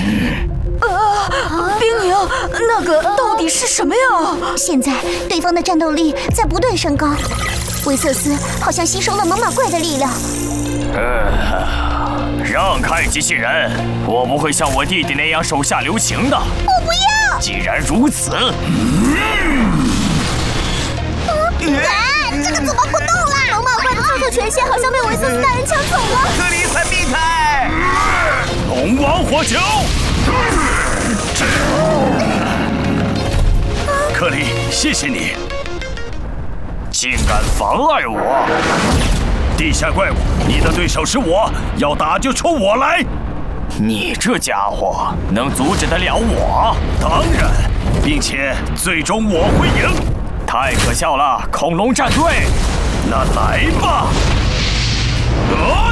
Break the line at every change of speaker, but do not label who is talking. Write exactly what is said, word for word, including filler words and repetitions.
呃，冰宁，那个到底是什么呀？
现在对方的战斗力在不断升高，维瑟斯好像吸收了猛犸怪的力量。
呃，让开，机器人！我不会像我弟弟那样手下留情的。
我不要！
既然如此，嗯，
啊，这个怎么不动啦？猛犸怪的操作权限好像被维瑟斯大人抢走了。
克里斯避开！
龙王火球！克里，谢谢你，竟敢妨碍我！地下怪物，你的对手是我，要打就冲我来！你这家伙能阻止得了我？当然，并且最终我会赢！太可笑了，恐龙战队，那来吧！啊！